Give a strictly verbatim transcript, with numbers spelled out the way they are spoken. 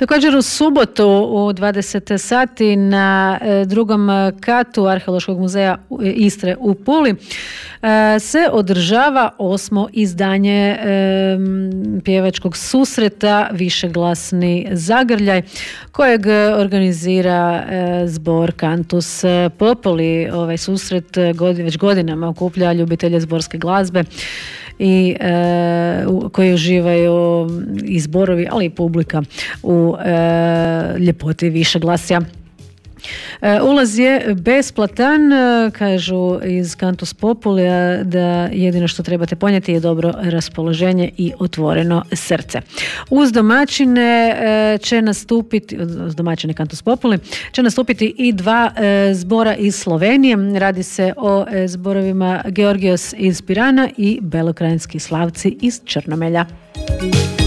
Također u subotu u dvadeset sati na drugom katu Arheološkog muzeja Istre u Puli se održava osmo izdanje pjevačkog susreta Višeglasni zagrljaj kojeg organizira zbor Cantus Populi. Ovaj susret već godinama okuplja ljubitelje zborske glazbe i e, koji uživaju i zborovi, ali i publika u e, ljepoti višeglasja. E, ulaz je besplatan, e, kažu iz Cantus Populija da jedino što trebate ponijeti je dobro raspoloženje i otvoreno srce. Uz domaćine e, će nastupiti, uz domaćine Cantus Populi, će nastupiti i dva e, zbora iz Slovenije. Radi se o e, zborovima Georgios iz Pirana i Belokrajinski Slavci iz Črnomelja.